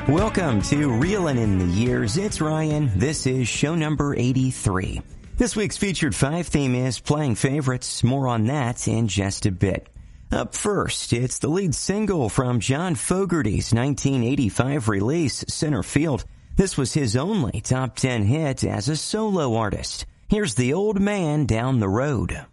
Welcome to Reelin' in the Years. It's Ryan. This is show number 83. This week's featured 5 theme is Playing Favorites. More on that in just a bit. Up first, it's the lead single from John Fogerty's 1985 release, Center Field. This was his only top 10 hit as a solo artist. Here's The Old Man Down the Road.